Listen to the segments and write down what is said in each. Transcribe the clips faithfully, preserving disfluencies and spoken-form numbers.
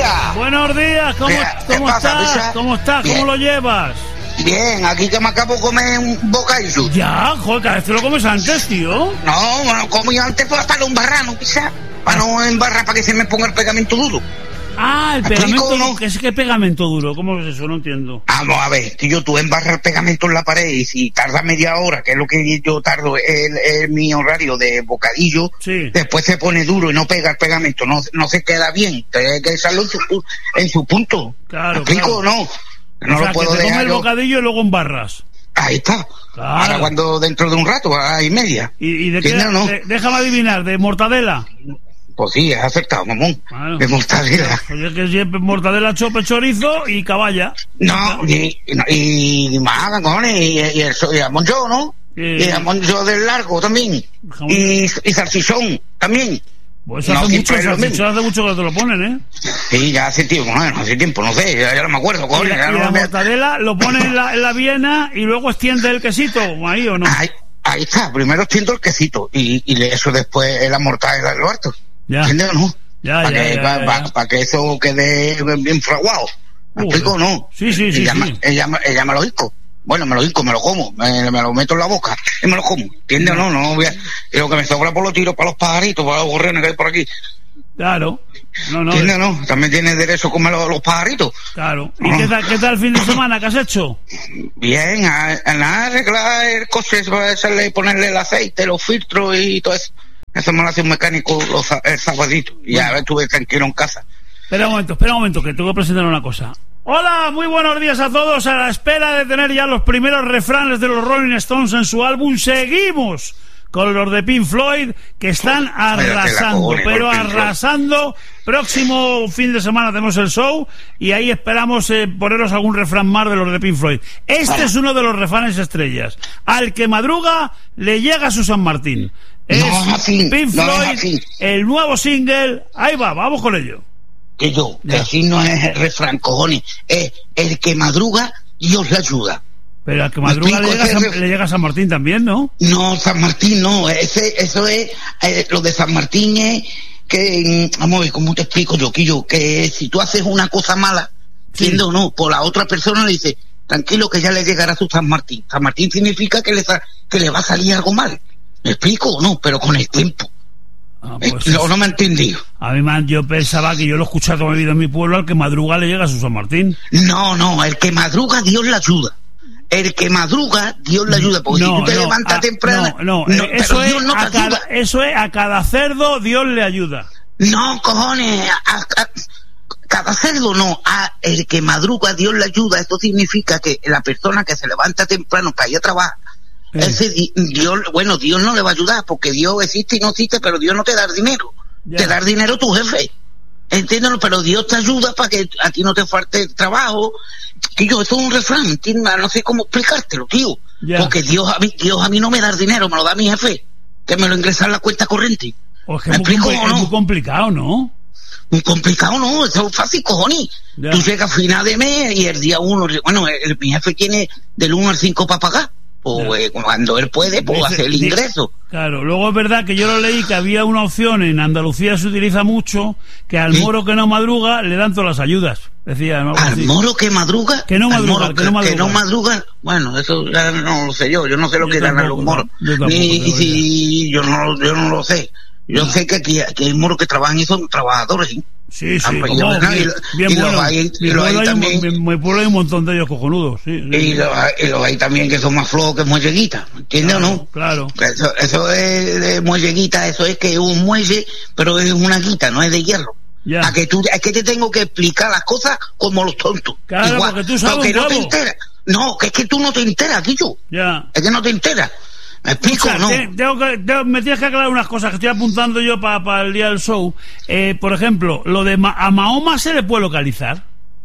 días. Buenos días, ¿cómo, ¿cómo pasa, estás? Pisa? ¿Cómo estás? Bien. ¿Cómo lo llevas? Bien, aquí que me acabo de comer un bocadillo. Ya, joder, cada vez te lo comes antes, tío. No, bueno, como yo antes para estar un barrano, quizá. Para no embarrar, para que se me ponga el pegamento duro. Ah, el ¿Me pegamento, explico, no? ¿qué es que pegamento duro? ¿Cómo es eso? No entiendo. Vamos a ver, tío, tú embarras el pegamento en la pared y si tarda media hora, que es lo que yo tardo en, en mi horario de bocadillo, Sí. después se pone duro y no pega el pegamento, no, no se queda bien, tiene que dejarlo en su, pu- en su punto. Claro, ¿Me explico claro. o no? No O sea, lo puedo que te comes dejar el yo. bocadillo y luego embarras. Ahí está. Claro. Ahora cuando dentro de un rato, a y media. ¿Y, y de qué? ¿Entiendes o no? de- déjame adivinar, ¿de mortadela? Pues sí, has acertado, mamón. Claro. De mortadela. Oye, que siempre mortadela, chope, chorizo y caballa. No, y, y, y más, cojones, y, y el, y el jamón yo, ¿no? Eh. Y el jamón yo del largo también. Jamón- Y, y salchichón también. Pues No, hace siempre mucho, es lo hace, mismo. hace mucho que te lo ponen, ¿eh? Sí, ya hace tiempo, bueno, hace tiempo, no sé, ya, ya no me acuerdo, Y cojones. la, ya y no la me- mortadela lo pone en la, en la viena y luego extiende el quesito, ahí o no. ahí, ahí está, primero extiendo el quesito y, y le eso después la mortadela del harto. Ya. ¿Entiendes o no? Ya, Para ya, que, ya, pa- ya, pa- ya. pa' que eso quede bien fraguado. ¿Me Joder. explico o no? Sí, sí, sí, Ella, sí. me- ella, me- ella me lo disco. Bueno, me lo disco, me lo como, me, me lo meto en la boca y me lo como. ¿Entiendes o no? No voy a- y lo que me sobra por los tiros para los pajaritos, para los gorriones que hay por aquí. Claro. No, no. ¿Entiendes o no? También tienes derecho a comer los, los pajaritos. Claro. ¿Y qué tal, qué tal el fin de semana? ¿Qué has hecho? Bien, a, a nada, arreglar el coche, hacerle, ponerle el aceite, los filtros y todo eso. Eso me lo hace un mecánico los, sa- el sabadito. Y ya estuve tranquilo en casa. Espera un momento, espera un momento, que tengo que presentar una cosa. Hola, muy buenos días a todos. A la espera de tener ya los primeros refranes de los Rolling Stones en su álbum, seguimos con los de Pink Floyd, que están arrasando, cojones, pero con Pink Floyd. arrasando. Próximo fin de semana tenemos el show y ahí esperamos eh, poneros algún refrán más de los de Pink Floyd. Este es uno de los refranes estrellas. Al que madruga le llega su San Martín. Es No es así, Pink no es Floyd, así. el nuevo single. Ahí va, vamos con ello. Que yo, que Ya. así no es el refrán, cojones. Es el que madruga, Dios le ayuda. Pero al que Me madruga le explico, llega, ese San, ref- le llega San Martín también, ¿no? No, San Martín no, ese, eso es, eh, lo de San Martín es que, mm, vamos a ver, ¿cómo te explico yo, Quillo? Que si tú haces una cosa mala, Sí. ¿entiendes o no? Por la otra persona le dice, tranquilo que ya le llegará su San Martín. San Martín significa que le, sa- que le va a salir algo mal. ¿Me explico o no? Pero con el tiempo. Ah, Eh, pues no, es- no me ha entendido. A mí, man, yo pensaba que yo lo he escuchado toda mi vida en mi pueblo, al que madruga le llega su San Martín. No, no, el que madruga, Dios le ayuda. El que madruga, Dios le ayuda. Porque si tú te levantas a- temprano, no, no, eh, eso, pero es Dios no te a cada, ayuda. eso es a cada cerdo Dios le ayuda. No, cojones, a, a- cada cerdo no, a el que madruga Dios le ayuda. Esto significa que la persona que se levanta temprano para ir a trabajar, Sí. ese di- Dios, bueno, Dios no le va a ayudar porque Dios existe y no existe, pero Dios no te da el dinero, Ya. te da el dinero tu jefe. Entiéndelo, pero Dios te ayuda para que a ti no te falte trabajo. Que yo, esto es un refrán, ¿entiendes? No sé cómo explicártelo, tío. Ya. Porque Dios a, mí, Dios a mí no me da el dinero, me lo da mi jefe, que me lo ingresa en la cuenta corriente. O es que ¿Me es muy, explico compli- o es no? muy complicado, ¿no? Muy complicado, no, eso es fácil, cojones. Ya. Tú llegas a final de mes y el día uno, bueno, el, mi jefe tiene del uno al cinco para pagar. Pues Ya. eh, cuando él puede, pues Dice- hace el di- ingreso. Claro, luego es verdad que yo lo leí que había una opción, en Andalucía se utiliza mucho, que al ¿Sí? moro que no madruga le dan todas las ayudas. Decía, ¿no? Algo Al así. moro que madruga, Que no al madruga, moro que no madruga. que no madruga, bueno, eso ya no lo sé yo, yo no sé lo Yo que ganan tampoco, los moros. no, yo tampoco Ni tengo si yo no, yo no lo sé. Yo No. sé que aquí, aquí hay moros que trabajan y son trabajadores, ¿sí? Sí, sí, Ah, pues, como, yo, ¿no? bien, Y lo- bien y los bueno. hay- y Mi los hay pueblo hay un- también. mi- mi pueblo hay un montón de ellos cojonudos, sí. sí. Y los hay- y los hay también que son más flojos que muelleguitas, ¿entiendes Claro, o no? claro. Eso, eso es de muelleguita, eso es que es un muelle, pero es una guita, no es de hierro. Ya. A que tú, es que te tengo que explicar las cosas como los tontos. Claro, porque tú sabes porque un no te huevo. enteras. No, que es que tú no te enteras, Guillo. Ya. Es que no te enteras. ¿Me explico Escucha, o no? te- tengo que, tengo- me tienes que aclarar unas cosas que estoy apuntando yo para el día del show. Eh, por ejemplo, lo de Ma- a Mahoma se le puede localizar.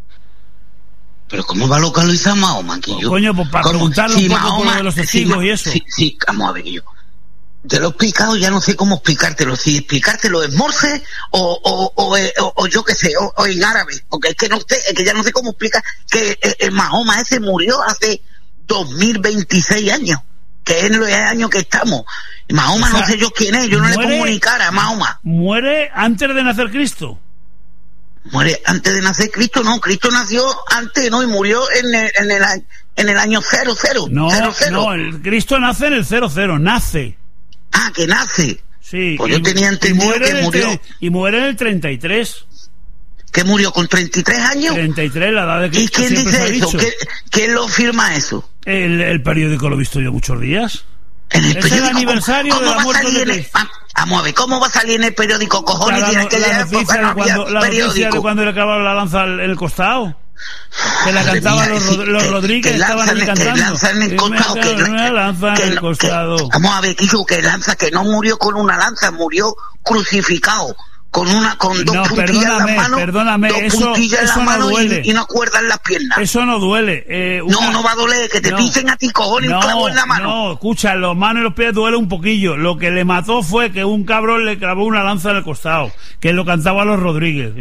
Pero ¿cómo va a localizar Mahoma, Guillo? Coño, pues para ¿Cómo? preguntarle un poco por lo de los testigos Ma- y eso. Sí, sí, vamos a ver, Guillo. Te lo he explicado, ya no sé cómo explicártelo. Si explicártelo en morse o, o, o, o, o yo qué sé, o, o en árabe. Porque es que no sé, es que ya no sé cómo explicar que el, el Mahoma ese murió hace dos mil veintiséis años. Que es el año que estamos. Mahoma, O sea, no sé yo quién es, yo no le muere- pongo ni cara a Mahoma. Muere antes de nacer Cristo. Muere antes de nacer Cristo, no, Cristo nació antes, ¿no? Y murió en el, en el, en el año cero, cero. No, cero, cero. no, el Cristo nace en el cero, cero, nace. Ah, que nace. Sí. Pues yo tenía entendido que murió. Y muere en el treinta y tres. ¿Que murió con treinta y tres años? treinta y tres, la edad de Cristo. ¿Y quién dice eso? ¿Quién, ¿Quién lo firma eso? El, el periódico lo he visto yo muchos días. En el es periódico. el aniversario ¿Cómo, de la cómo muerte de Cristo? Vamos a ver, ¿cómo va a salir en el periódico, cojones? La, la, que la, noticia, de cuando, la noticia de cuando le clavaron la lanza en el costado. Que la cantaban los, sí, los que, Rodríguez, que estaban ahí cantando. Que lanza en el costado. Que, una lanza que, en el costado. Que, vamos a ver, Quijo, que lanza, que no murió con una lanza, murió crucificado. Con una, con dos no, puntillas en la mano, perdóname, dos eso, puntillas eso en la no mano duele. Y, y no acuerdan las piernas. Eso no duele. Eh, una... No, no va a doler, que te no. pisen a ti, cojones, no, un clavo en la mano. No, escucha, los manos y los pies duele un poquillo. Lo que le mató fue que un cabrón le clavó una lanza en el costado, que lo cantaba los Rodríguez.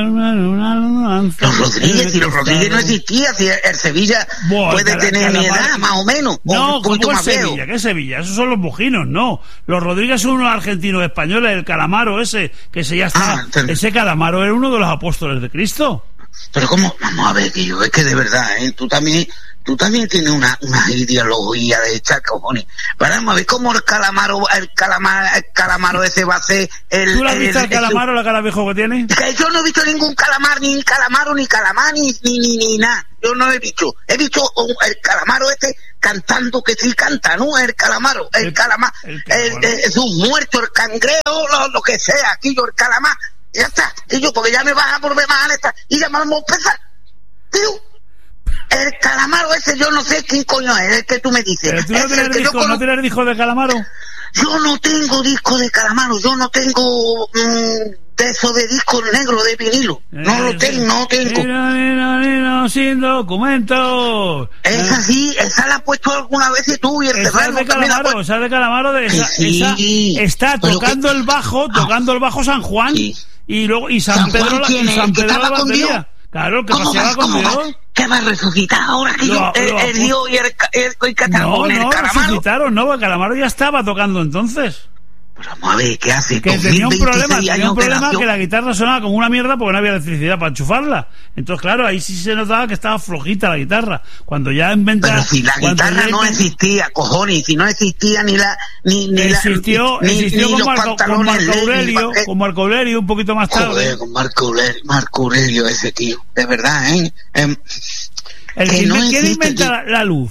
Los Rodríguez, si los Rodríguez no existía, si el Sevilla bueno, puede cala, tener cala, mi edad, cala, más o menos, no, o un poquito ¿cómo más es viejo. Sevilla? ¿Qué Sevilla? Esos son los mojinos, no. Los Rodríguez son unos argentinos españoles, el Calamaro ese, que se ya está. Ah, pero... Ese Calamaro era uno de los apóstoles de Cristo. Pero cómo, vamos a ver, tío, es que de verdad, ¿eh? tú también, tú también tienes una, una ideología de echar cojones. Pero vamos a ver cómo el calamaro, el calamar, el calamaro ese va a ser el. ¿Tú le has visto el, el calamaro, el, la cara viejo que tiene? Que yo no he visto ningún calamar, ni calamaro, ni calamar, ni, ni, ni, ni nada. Yo no he visto. He visto el calamaro este cantando, que sí canta, ¿no? El calamaro, el, el calamar, el, el, el, es un muerto, el cangreo, lo, lo que sea, aquí yo el calamar. Ya está, y yo, porque ya me vas a volver más a esta, y ya vamos a empezar. Tío, el calamaro ese, yo no sé quién coño es, el que tú me dices. Pero tú no tienes disco, conozco... ¿no tienes disco de calamaro? Yo no tengo disco de calamaro, yo no tengo mmm, de eso de disco negro de vinilo. Eh, no lo tengo, no tengo. Mira, mira, mira, sin documentos. Esa sí, esa la has puesto alguna vez y tú y el esa es de calamaro, esa es de calamaro de esa, sí, esa está tocando que... el bajo, tocando ah, el bajo San Juan. Sí. Y luego, y San, San Pedro, la, y San Pedro la batería. Claro, el que paseaba con Dios. Va? ¿Qué va a resucitar ahora que lo, yo, el, lo, el Dios y el, el, el, el, no, el no, calamaro? resucitaron, no, el calamaro ya estaba tocando entonces. Pues vamos a ver, ¿qué hace? Que tenía un problema, tenía un problema que la guitarra sonaba como una mierda porque no había electricidad para enchufarla. Entonces, claro, ahí sí se notaba que estaba flojita la guitarra. Cuando ya inventa... Pero si la guitarra no existía, cojones, si no existía ni la... Ni, ni existió, la, existió ni, con, ni Marco, con Marco Aurelio, con Marco Aurelio un poquito más tarde. Joder, con Marco Aurelio, Marco Aurelio ese tío, de verdad, ¿eh? eh el que no ¿Quién inventa la, la luz?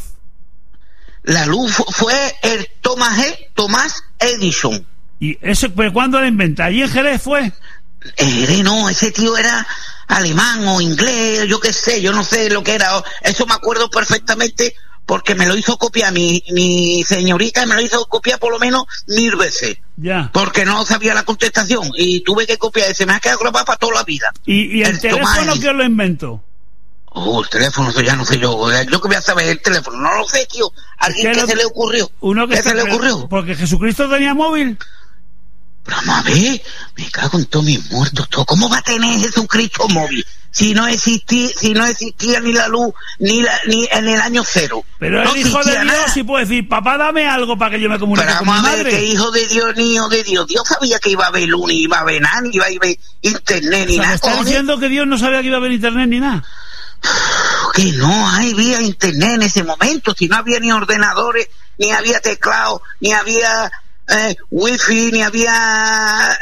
La luz fue el Thomas, e, Thomas Edison. ¿Y ese, pero cuándo la inventa? ¿Allí en Jerez fue? Jerez no, ese tío era alemán o inglés, yo qué sé, yo no sé lo que era. Eso me acuerdo perfectamente porque me lo hizo copiar mi, mi señorita, me lo hizo copiar por lo menos mil veces. Ya. Porque no sabía la contestación y tuve que copiar y se me ha quedado grabado para toda la vida. ¿Y, y el, el teléfono quién lo inventó? Oh, el teléfono, eso ya no sé yo. Yo que voy a saber el teléfono, no lo sé, tío. ¿Alguien que, que lo, se le ocurrió? Uno que ¿Qué se, se le ocurrió? Porque Jesucristo tenía móvil. Pero vamos a ver, me cago en todos mis muertos, todo. ¿Cómo va a tener Jesucristo móvil? Si no existía, si no existía ni la luz, ni la, ni en el año cero. Pero no el hijo de Dios nada. Sí puede decir, papá, dame algo para que yo me comunique Pero con mi madre. madre. Que hijo de Dios, ni hijo de Dios. Dios sabía que iba a haber luz, ni iba a haber nada, ni iba a haber internet, ni o sea, nada. ¿me está diciendo que Dios no sabía que iba a haber internet ni nada? Que no había internet en ese momento, si no había ni ordenadores, ni había teclado, ni había eh, wifi, ni había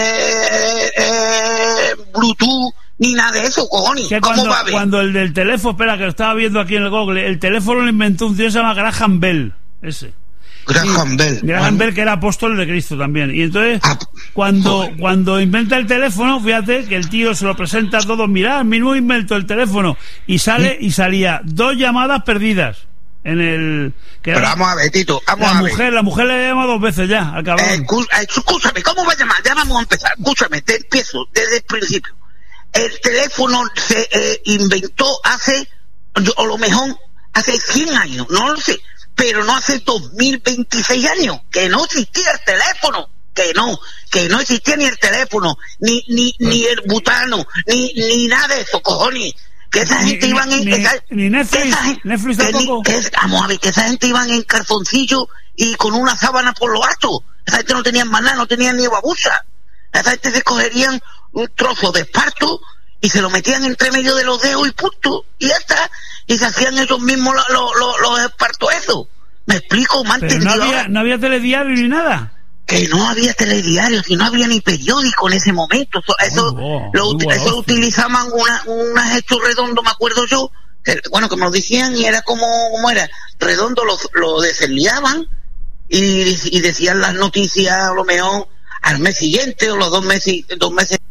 eh, eh, Bluetooth, ni nada de eso, cojones. Que ¿Cómo cuando, va a ver? Cuando el del teléfono, espera, que lo estaba viendo aquí en el Google, el teléfono lo inventó un tío que se llama Graham Bell, ese. Graham Bell. Graham Bell, que era apóstol de Cristo también. Y entonces, ah, cuando joder. cuando inventa el teléfono, fíjate que el tío se lo presenta a todos, mirad, mismo invento el teléfono. Y sale, ¿sí? Y salía dos llamadas perdidas en el... Que Pero vamos a ver, Tito, vamos la a mujer, ver. La mujer le llama dos veces ya, al cabrón. Eh, escúchame, ¿cómo va a llamar? Ya vamos a empezar. Escúchame, te empiezo desde el principio. El teléfono se eh, inventó hace, o lo mejor, hace cien años, no lo sé. Pero no hace dos mil veintiséis años, que no existía el teléfono, que no, que no existía ni el teléfono, ni ni ni el butano, ni ni nada de eso, cojones. Que esa gente ni, iban en... Ni, esa, ni Netflix, esa, Netflix que, tampoco. Que, vamos a ver, que esa gente iban en calzoncillo y con una sábana por lo alto. Esa gente no tenían más nada, no tenían ni babusa. Esa gente se cogerían un trozo de esparto y se lo metían entre medio de los dedos y punto, y ya está, y se hacían ellos mismos los, los, los, los espartos eso. ¿Me explico? ¿Me han Pero no había, no había telediario ni nada. Que no había telediarios y no había ni periódico en ese momento. Eso, eso, wow, lo, wow, eso utilizaban una, unas hechos redondos, me acuerdo yo, que, bueno, que me lo decían y era como, como era, redondo lo, lo desliaban y, y decían las noticias a lo mejor al mes siguiente o los dos meses, dos meses